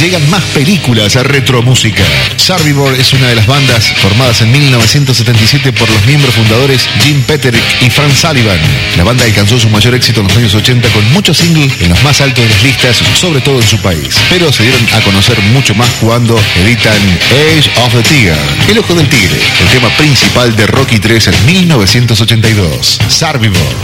llegan más películas a Retromúsica. Survivor es una de las bandas formadas en 1977 por los miembros fundadores Jim Peterick y Frank Sullivan. La banda alcanzó su mayor éxito en los años 80 con muchos singles en los más altos de las listas, sobre todo en su país. Pero se dieron a conocer mucho más cuando editan Age of the Tiger, El Ojo del Tigre, el tema principal de Rocky III en 1982. Survivor.